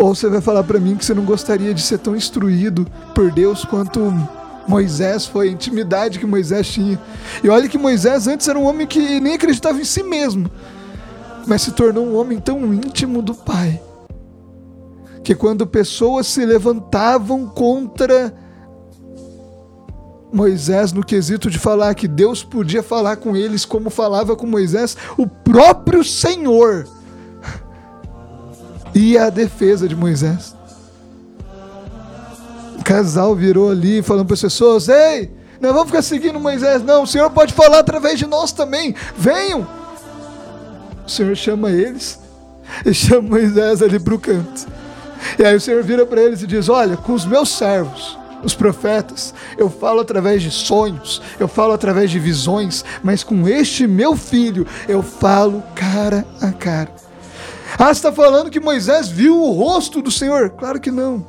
Ou você vai falar para mim que você não gostaria de ser tão instruído por Deus quanto Moisés foi, a intimidade que Moisés tinha. E olha que Moisés antes era um homem que nem acreditava em si mesmo, mas se tornou um homem tão íntimo do Pai, que quando pessoas se levantavam contra Moisés no quesito de falar que Deus podia falar com eles como falava com Moisés, o próprio Senhor ia à defesa de Moisés. O casal virou ali falando para as pessoas: ei, não vamos ficar seguindo Moisés não, o Senhor pode falar através de nós também, venham. O Senhor chama eles e chama Moisés ali para o canto, e aí o Senhor vira para eles e diz: olha, com os meus servos, os profetas, eu falo através de sonhos, eu falo através de visões, mas com este meu filho eu falo cara a cara. Ah, você está falando que Moisés viu o rosto do Senhor? Claro que não.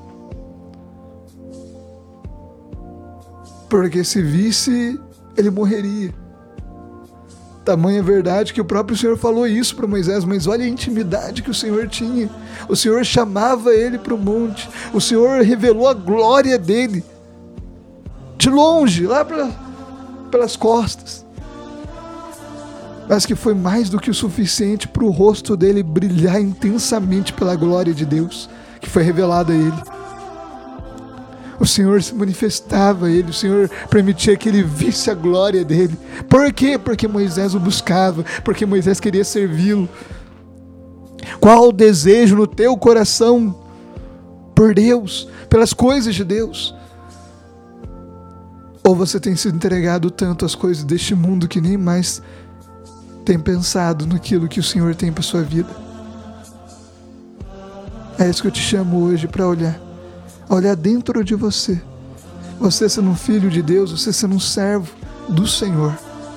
Porque se visse, ele morreria. Tamanha verdade que o próprio Senhor falou isso para Moisés, mas olha a intimidade que o Senhor tinha. O Senhor chamava ele para o monte, o Senhor revelou a glória dele, de longe, lá pelas costas. Mas que foi mais do que o suficiente para o rosto dele brilhar intensamente pela glória de Deus, que foi revelada a ele. O Senhor se manifestava a ele, o Senhor permitia que ele visse a glória dele. Por quê? Porque Moisés o buscava, porque Moisés queria servi-lo. Qual o desejo no teu coração por Deus, pelas coisas de Deus? Ou você tem se entregado tanto às coisas deste mundo que nem mais tem pensado naquilo que o Senhor tem para a sua vida? É isso que eu te chamo hoje para olhar. Olhar dentro de você. Você sendo um filho de Deus, você sendo um servo do Senhor.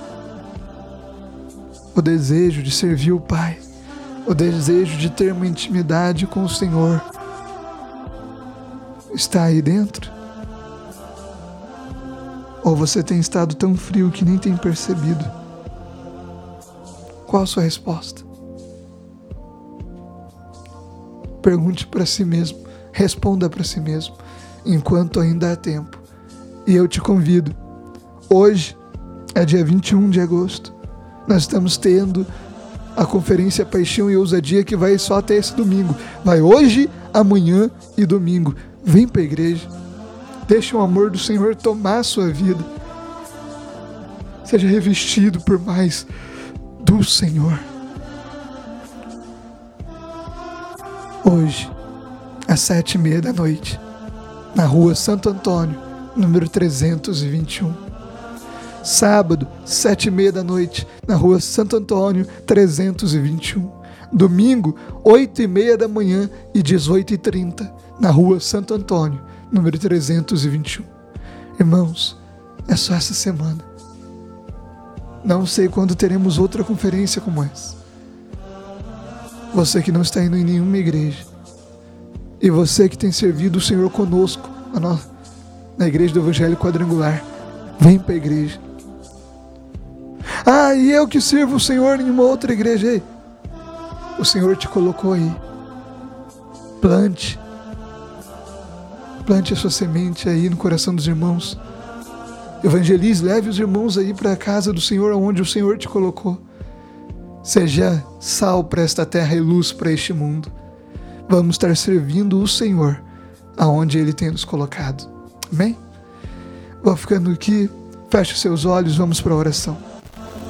O desejo de servir o Pai, o desejo de ter uma intimidade com o Senhor está aí dentro? Ou você tem estado tão frio que nem tem percebido? Qual a sua resposta? Pergunte para si mesmo, responda para si mesmo, enquanto ainda há tempo. E eu te convido, hoje é dia 21 de agosto, nós estamos tendo a conferência Paixão e Ousadia, que vai só até esse domingo. Vai hoje, amanhã e domingo. Vem para a igreja, deixa o amor do Senhor tomar a sua vida, seja revestido por mais do Senhor. Hoje, às 7:30 da noite, na rua Santo Antônio, número 321. Sábado, 7:30 da noite, na rua Santo Antônio, 321. Domingo, 8:30 da manhã e 18:30, na rua Santo Antônio, número 321. Irmãos, é só essa semana. Não sei quando teremos outra conferência como essa. Você que não está indo em nenhuma igreja, e você que tem servido o Senhor conosco, na igreja do Evangelho Quadrangular, vem para a igreja. Ah, e eu que sirvo o Senhor em uma outra igreja. Ei, o Senhor te colocou aí. Plante a sua semente aí no coração dos irmãos. Evangelize, leve os irmãos aí para a casa do Senhor, onde o Senhor te colocou. Seja sal para esta terra e luz para este mundo. Vamos estar servindo o Senhor aonde Ele tem nos colocado. Amém? Vou ficando aqui, feche os seus olhos, vamos para a oração.